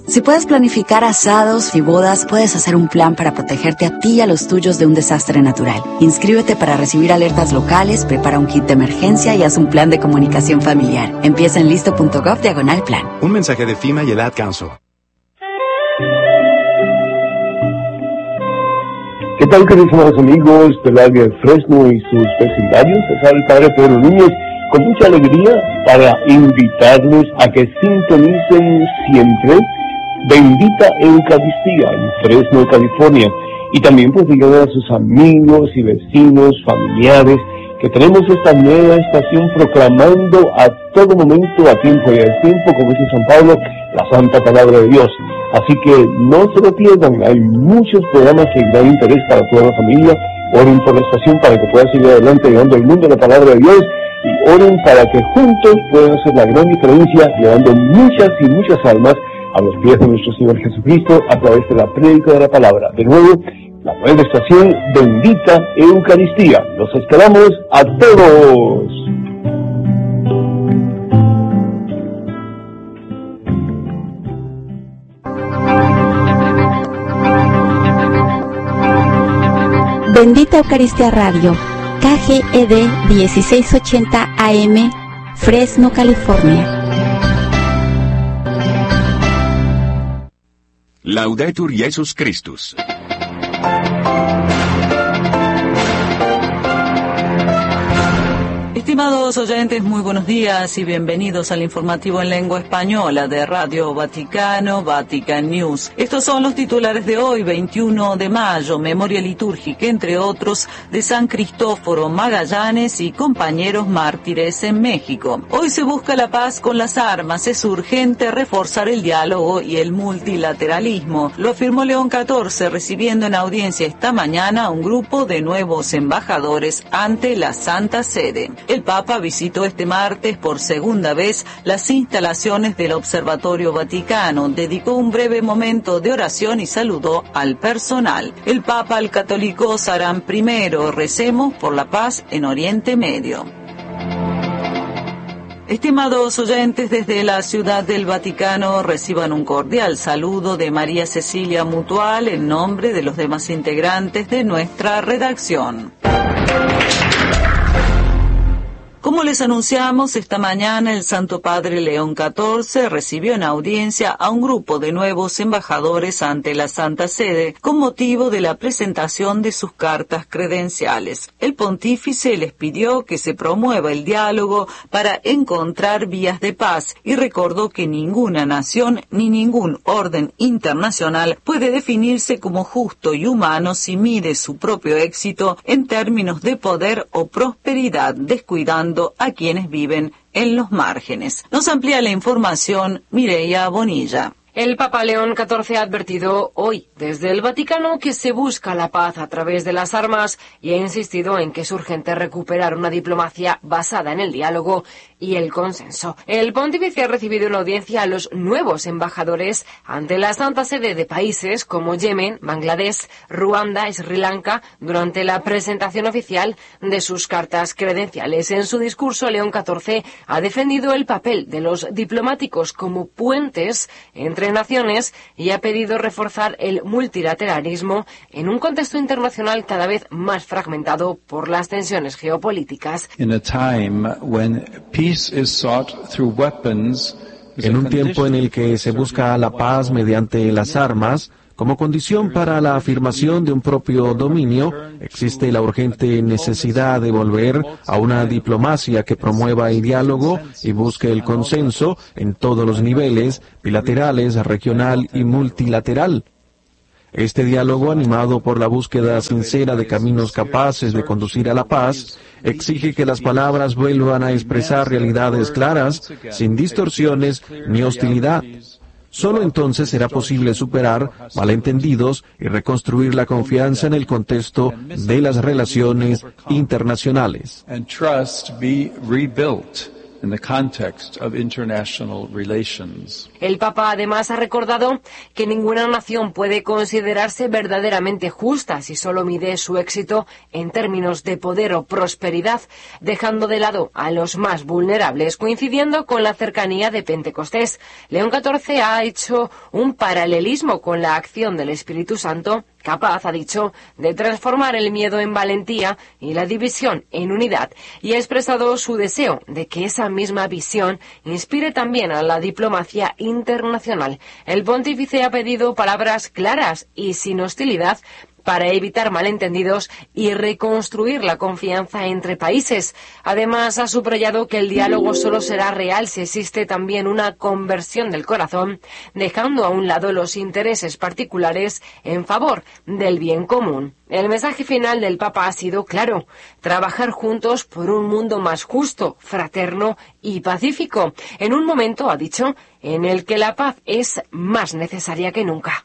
Si puedes planificar asados y bodas, puedes hacer un plan para protegerte a ti y a los tuyos de un desastre natural. Inscríbete para recibir alertas locales, prepara un kit de emergencia y haz un plan de comunicación familiar. Empieza en listo.gov/plan. Un mensaje de FEMA y el Ad Council. ¿Qué tal, queridos amigos del área de Fresno y sus vecindarios? Les habla el Padre Pedro Núñez con mucha alegría para invitarlos a que sintonicen siempre Bendita Eucaristía en Fresno, California. Y también pues digan a sus amigos y vecinos, familiares, que tenemos esta nueva estación proclamando a todo momento, a tiempo y a destiempo, como dice San Pablo, la Santa Palabra de Dios. Así que no se lo pierdan, hay muchos programas de gran interés para toda la familia. Oren por la estación para que pueda seguir adelante llevando al mundo la Palabra de Dios, y oren para que juntos puedan hacer la gran diferencia, llevando muchas y muchas almas a los pies de nuestro Señor Jesucristo a través de la prédica de la Palabra. De nuevo, la nueva estación Bendita Eucaristía. Los esperamos a todos. Bendita Eucaristía Radio, KGED 1680 AM, Fresno, California. Laudetur Jesus Christus. Estimados oyentes, muy buenos días y bienvenidos al informativo en lengua española de Radio Vaticano, Vatican News. Estos son los titulares de hoy, 21 de mayo, memoria litúrgica, entre otros, de San Cristóforo, Magallanes y compañeros mártires en México. Hoy se busca la paz con las armas, es urgente reforzar el diálogo y el multilateralismo. Lo afirmó León XIV, recibiendo en audiencia esta mañana a un grupo de nuevos embajadores ante la Santa Sede. El Papa visitó este martes por segunda vez las instalaciones del Observatorio Vaticano, dedicó un breve momento de oración y saludó al personal. El Papa al católico Sarán I, recemos por la paz en Oriente Medio. Estimados oyentes, desde la Ciudad del Vaticano reciban un cordial saludo de María Cecilia Mutual en nombre de los demás integrantes de nuestra redacción. Como les anunciamos, esta mañana el Santo Padre León XIV recibió en audiencia a un grupo de nuevos embajadores ante la Santa Sede con motivo de la presentación de sus cartas credenciales. El pontífice les pidió que se promueva el diálogo para encontrar vías de paz y recordó que ninguna nación ni ningún orden internacional puede definirse como justo y humano si mide su propio éxito en términos de poder o prosperidad, descuidando a quienes viven en los márgenes. Nos amplía la información Mireia Bonilla. El Papa León XIV ha advertido hoy desde el Vaticano que se busca la paz a través de las armas y ha insistido en que es urgente recuperar una diplomacia basada en el diálogo y el consenso. El pontífice ha recibido en audiencia a los nuevos embajadores ante la Santa Sede de países como Yemen, Bangladesh, Ruanda y Sri Lanka durante la presentación oficial de sus cartas credenciales. En su discurso, León XIV ha defendido el papel de los diplomáticos como puentes entre naciones y ha pedido reforzar el multilateralismo en un contexto internacional cada vez más fragmentado por las tensiones geopolíticas. En un tiempo en el que se busca la paz mediante las armas, como condición para la afirmación de un propio dominio, existe la urgente necesidad de volver a una diplomacia que promueva el diálogo y busque el consenso en todos los niveles, bilaterales, regional y multilateral. Este diálogo, animado por la búsqueda sincera de caminos capaces de conducir a la paz, exige que las palabras vuelvan a expresar realidades claras, sin distorsiones ni hostilidad. Solo entonces será posible superar malentendidos y reconstruir la confianza en el contexto de las relaciones internacionales. in the context of international relations. El Papa además ha recordado que ninguna nación puede considerarse verdaderamente justa si solo mide su éxito en términos de poder o prosperidad, dejando de lado a los más vulnerables. Coincidiendo con la cercanía de Pentecostés, León XIV ha hecho un paralelismo con la acción del Espíritu Santo, capaz, ha dicho, de transformar el miedo en valentía y la división en unidad, y ha expresado su deseo de que esa misma visión inspire también a la diplomacia internacional. El pontífice ha pedido palabras claras y sin hostilidad para evitar malentendidos y reconstruir la confianza entre países. Además, ha subrayado que el diálogo solo será real si existe también una conversión del corazón, dejando a un lado los intereses particulares en favor del bien común. El mensaje final del Papa ha sido claro: trabajar juntos por un mundo más justo, fraterno y pacífico, en un momento, ha dicho, en el que la paz es más necesaria que nunca.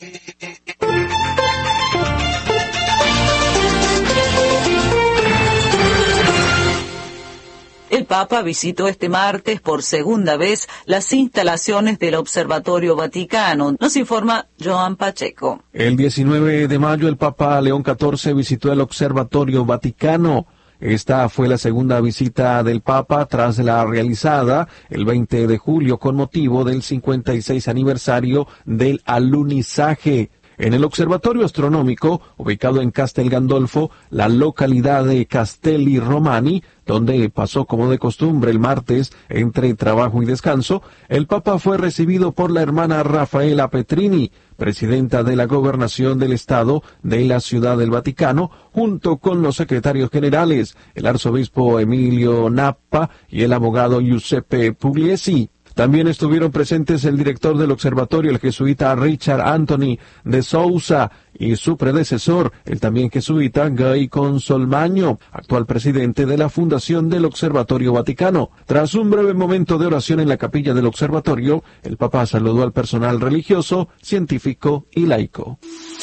El Papa visitó este martes por segunda vez las instalaciones del Observatorio Vaticano. Nos informa Joan Pacheco. El 19 de mayo el Papa León XIV visitó el Observatorio Vaticano. Esta fue la segunda visita del Papa tras la realizada el 20 de julio con motivo del 56 aniversario del alunizaje. En el Observatorio Astronómico, ubicado en Castel Gandolfo, la localidad de Castelli Romani, donde pasó como de costumbre el martes entre trabajo y descanso, el Papa fue recibido por la hermana Rafaela Petrini, presidenta de la Gobernación del Estado de la Ciudad del Vaticano, junto con los secretarios generales, el arzobispo Emilio Nappa y el abogado Giuseppe Pugliesi. También estuvieron presentes el director del observatorio, el jesuita Richard Anthony de Sousa, y su predecesor, el también jesuita Guy Consolmagno, actual presidente de la Fundación del Observatorio Vaticano. Tras un breve momento de oración en la capilla del observatorio, el Papa saludó al personal religioso, científico y laico.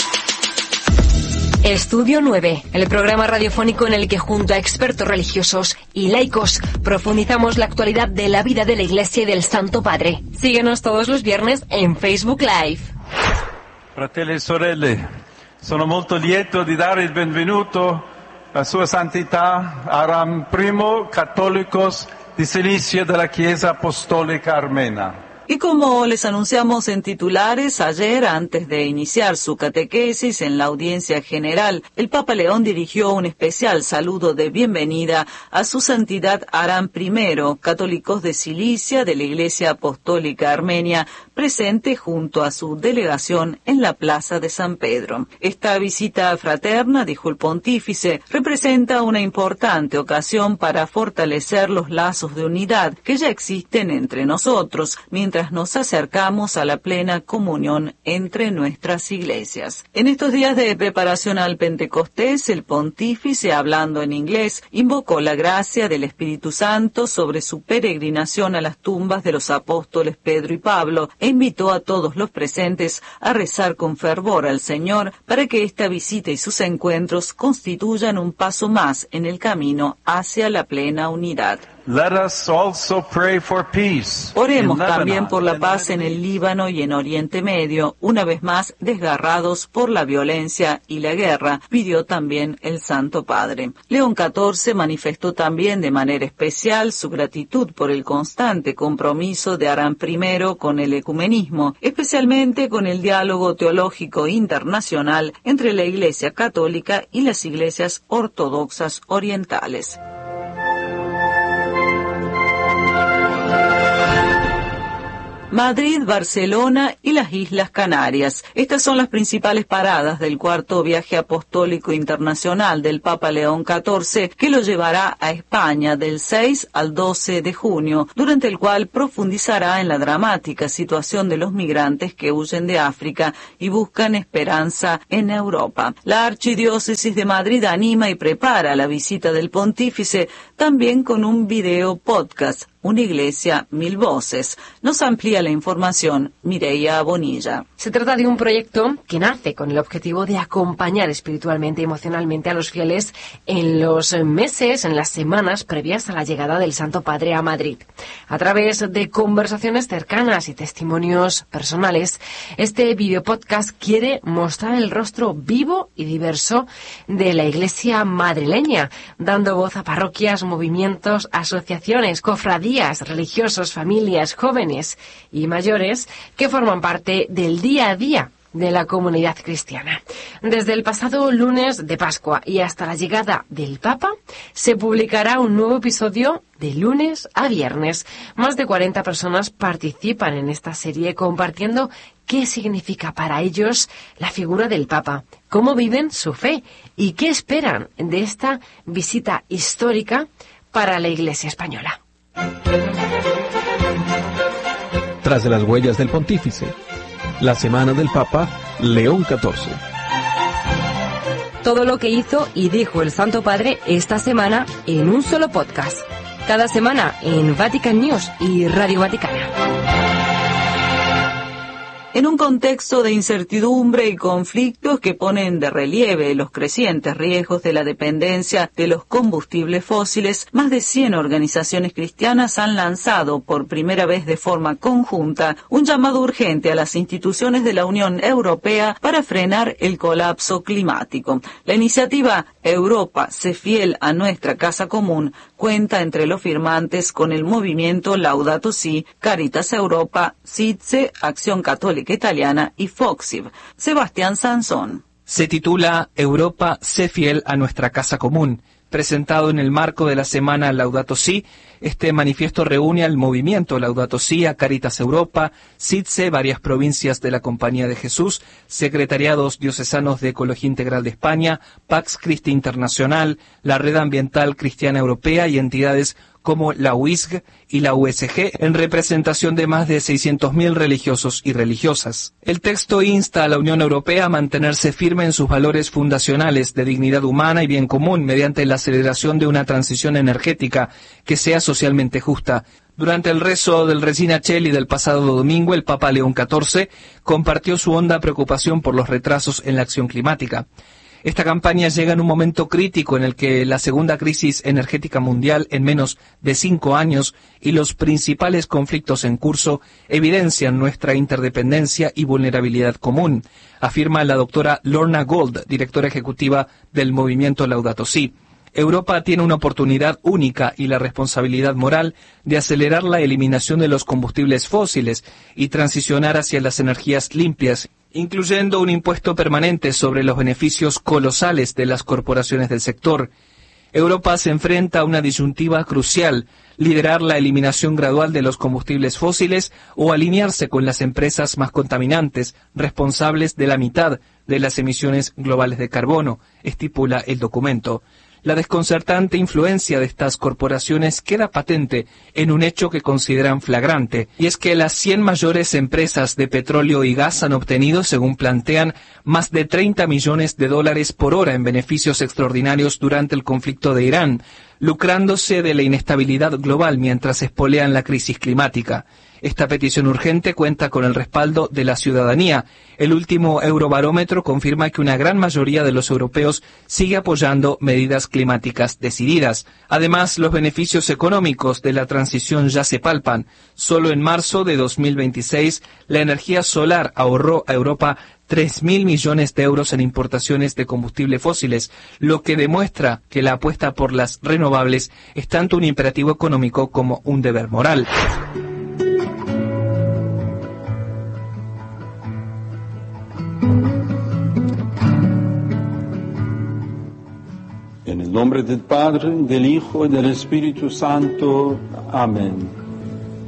Estudio 9, el programa radiofónico en el que junto a expertos religiosos y laicos profundizamos la actualidad de la vida de la Iglesia y del Santo Padre. Síguenos todos los viernes en Facebook Live. Fratelli e sorelle, sono molto lieto di dare il benvenuto a Sua Santità Aram I, católicos di Cilicia della Chiesa Apostolica Armena. Y como les anunciamos en titulares, ayer, antes de iniciar su catequesis en la audiencia general, el Papa León dirigió un especial saludo de bienvenida a su santidad Aram I, católicos de Cilicia de la Iglesia Apostólica Armenia, presente junto a su delegación en la Plaza de San Pedro. Esta visita fraterna, dijo el pontífice, representa una importante ocasión para fortalecer los lazos de unidad que ya existen entre nosotros, mientras nos acercamos a la plena comunión entre nuestras iglesias. En estos días de preparación al Pentecostés, el pontífice, hablando en inglés, invocó la gracia del Espíritu Santo sobre su peregrinación a las tumbas de los apóstoles Pedro y Pablo e invitó a todos los presentes a rezar con fervor al Señor para que esta visita y sus encuentros constituyan un paso más en el camino hacia la plena unidad. Let us also pray for peace. Oremos también por la paz en el Líbano y en Oriente Medio, una vez más desgarrados por la violencia y la guerra, pidió también el Santo Padre. León XIV manifestó también de manera especial su gratitud por el constante compromiso de Aram I con el ecumenismo, especialmente con el diálogo teológico internacional entre la Iglesia Católica y las iglesias ortodoxas orientales. Madrid, Barcelona y las Islas Canarias. Estas son las principales paradas del cuarto viaje apostólico internacional del Papa León XIV, que lo llevará a España del 6 al 12 de junio, durante el cual profundizará en la dramática situación de los migrantes que huyen de África y buscan esperanza en Europa. La Archidiócesis de Madrid anima y prepara la visita del pontífice, también con un video podcast Una iglesia, 1000 voces. Nos amplía la información Mireia Bonilla. Se trata de un proyecto que nace con el objetivo de acompañar espiritualmente y emocionalmente a los fieles en los meses, en las semanas previas a la llegada del Santo Padre a Madrid. A través de conversaciones cercanas y testimonios personales, este videopodcast quiere mostrar el rostro vivo y diverso de la iglesia madrileña, dando voz a parroquias, movimientos, asociaciones, cofradías, religiosos, familias, jóvenes y mayores que forman parte del día a día de la comunidad cristiana. Desde el pasado lunes de Pascua y hasta la llegada del Papa, se publicará un nuevo episodio de lunes a viernes. Más de 40 personas participan en esta serie compartiendo qué significa para ellos la figura del Papa, cómo viven su fe y qué esperan de esta visita histórica para la Iglesia española. Tras de las huellas del pontífice, la semana del Papa León XIV. Todo lo que hizo y dijo el Santo Padre esta semana en un solo podcast. Cada semana en Vatican News y Radio Vaticana. En un contexto de incertidumbre y conflictos que ponen de relieve los crecientes riesgos de la dependencia de los combustibles fósiles, más de 100 organizaciones cristianas han lanzado por primera vez de forma conjunta un llamado urgente a las instituciones de la Unión Europea para frenar el colapso climático. La iniciativa Europa, sé fiel a nuestra casa común, cuenta entre los firmantes con el movimiento Laudato Si, Caritas Europa, SITSE, Acción Católica Italiana y FOXIV. Sebastián Sansón. Se titula Europa, sé fiel a nuestra casa común. Presentado en el marco de la semana Laudato Si, este manifiesto reúne al movimiento Laudato Si, a Caritas Europa, SITSE, varias provincias de la Compañía de Jesús, secretariados diocesanos de Ecología Integral de España, Pax Christi Internacional, la Red Ambiental Cristiana Europea y entidades como la UISG y la USG, en representación de más de 600.000 religiosos y religiosas. El texto insta a la Unión Europea a mantenerse firme en sus valores fundacionales de dignidad humana y bien común mediante la aceleración de una transición energética que sea socialmente justa. Durante el rezo del Regina Coeli del pasado domingo, el Papa León XIV compartió su honda preocupación por los retrasos en la acción climática. Esta campaña llega en un momento crítico en el que la segunda crisis energética mundial en menos de 5 años y los principales conflictos en curso evidencian nuestra interdependencia y vulnerabilidad común, afirma la doctora Lorna Gold, directora ejecutiva del movimiento Laudato Si. Europa tiene una oportunidad única y la responsabilidad moral de acelerar la eliminación de los combustibles fósiles y transicionar hacia las energías limpias, incluyendo un impuesto permanente sobre los beneficios colosales de las corporaciones del sector. Europa se enfrenta a una disyuntiva crucial: liderar la eliminación gradual de los combustibles fósiles o alinearse con las empresas más contaminantes, responsables de la mitad de las emisiones globales de carbono, estipula el documento. La desconcertante influencia de estas corporaciones queda patente en un hecho que consideran flagrante, y es que las 100 mayores empresas de petróleo y gas han obtenido, según plantean, más de $30 millones por hora en beneficios extraordinarios durante el conflicto de Irán, lucrándose de la inestabilidad global mientras espolean la crisis climática. Esta petición urgente cuenta con el respaldo de la ciudadanía. El último Eurobarómetro confirma que una gran mayoría de los europeos sigue apoyando medidas climáticas decididas. Además, los beneficios económicos de la transición ya se palpan. Solo en marzo de 2026, la energía solar ahorró a Europa 3.000 millones de euros en importaciones de combustibles fósiles, lo que demuestra que la apuesta por las renovables es tanto un imperativo económico como un deber moral. En el nombre del Padre, del Hijo y del Espíritu Santo. Amén.